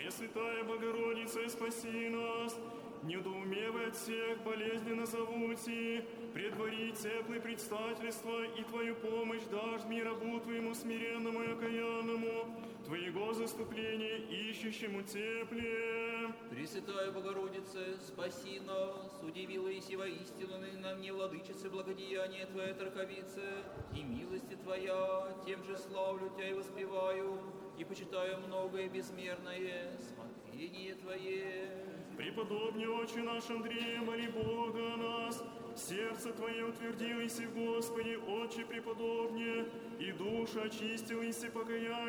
Пресвятая Богородица, спаси нас. Недоумевая от всех болезни назовути, предвари теплые предстательства и Твою помощь дашь мне рабу Твоему смиренному и окаянному, Твоего заступления ищущему теплее. Пресвятая Богородица, спаси нас, удивила Иси воистину на мне, владычице, благодеяние Твоей Траховице, и милости Твоя, тем же славлю Тебя и воспеваю, и почитаю многое безмерное смотрение Твое. Преподобный Отче наш Андрей, моли Бога о нас, сердце Твое утвердилось, Господи, Отче преподобнее, и душа очистилась, покаяние